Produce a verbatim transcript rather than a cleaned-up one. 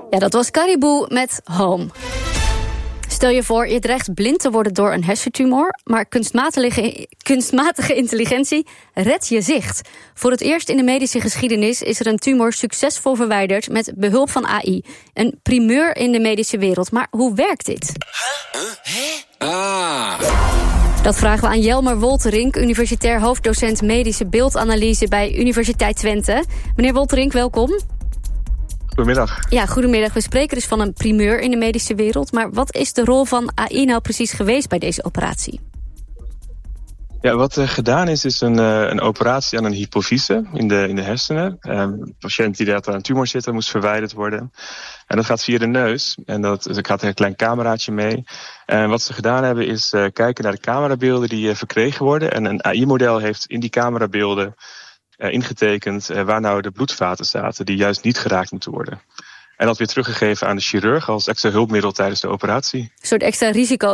Ja, dat was Caribou met Home. Stel je voor, je dreigt blind te worden door een hersentumor, maar kunstmatige, kunstmatige intelligentie redt je zicht. Voor het eerst in de medische geschiedenis is er een tumor succesvol verwijderd met behulp van A I. Een primeur in de medische wereld. Maar hoe werkt dit? Huh? Huh? Ah. Dat vragen we aan Jelmer Wolterink, universitair hoofddocent medische beeldanalyse bij Universiteit Twente. Meneer Wolterink, welkom. Goedemiddag. Ja, goedemiddag. We spreken dus van een primeur in de medische wereld. Maar wat is de rol van A I nou precies geweest bij deze operatie? Ja, wat er gedaan is, is een, uh, een operatie aan een hypofyse in de, in de hersenen. Um, een patiënt die daar aan een tumor zit, moest verwijderd worden. En dat gaat via de neus. En dat, dus er gaat een klein cameraatje mee. En wat ze gedaan hebben is uh, kijken naar de camerabeelden die uh, verkregen worden. En een A I-model heeft in die camerabeelden uh, ingetekend uh, waar nou de bloedvaten zaten die juist niet geraakt moeten worden. En dat weer teruggegeven aan de chirurg als extra hulpmiddel tijdens de operatie. Een soort extra risico